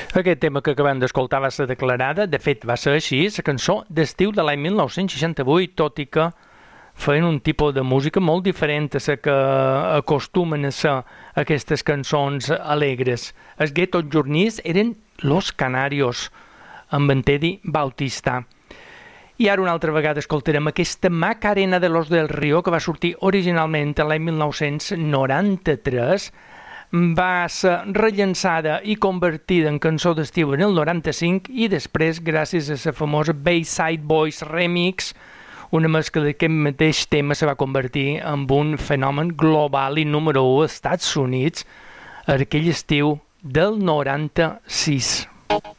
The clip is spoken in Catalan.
Aquest tema que acabem d'escoltar va ser declarada, de fet va ser així, la cançó d'estiu de l'any 1968, tot i que feien un tipus de música molt diferent a la que acostumen a ser aquestes cançons alegres. Els Ghetto Journeys eren Los Canarios, amb en Teddy Bautista. I ara una altra vegada escoltarem aquesta Macarena de los del Río, que va sortir originalment l'any 1993, va ser rellançada i convertida en cançó d'estiu en el 95 i després, gràcies a la famosa Bayside Boys Remix, una mescla d'aquest mateix tema se va convertir en un fenomen global i número 1 als Estats Units aquell estiu del 96.